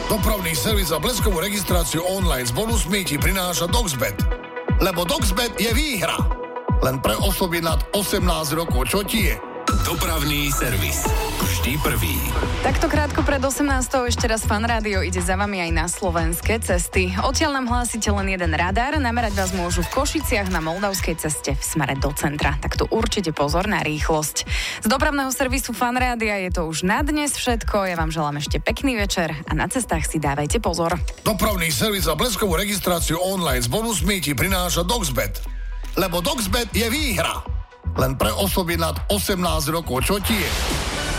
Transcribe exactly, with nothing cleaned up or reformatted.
Dopravný servis a bleskovú registráciu online s bonusmi ti prináša Doxbet. Lebo Doxbet je výhra. Len pre osoby nad osemnásť rokov. Čo ti je? Dopravný servis. Vždy prvý. Takto krátko pred osemnástou ešte raz Fan Rádio ide za vami aj na slovenské cesty. Odtiaľ nám hlásite len jeden radar, namerať vás môžu v Košiciach na Moldavskej ceste v smere do centra. Tak tu určite pozor na rýchlosť. Z dopravného servisu Fan Rádia je to už na dnes všetko. Ja vám želám ešte pekný večer a na cestách si dávajte pozor. Dopravný servis a bleskovú registráciu online s bonusmi ti prináša Doxbet. Lebo Doxbet je výhra. Len pre osoby nad osemnásť rokov. Čo ti je?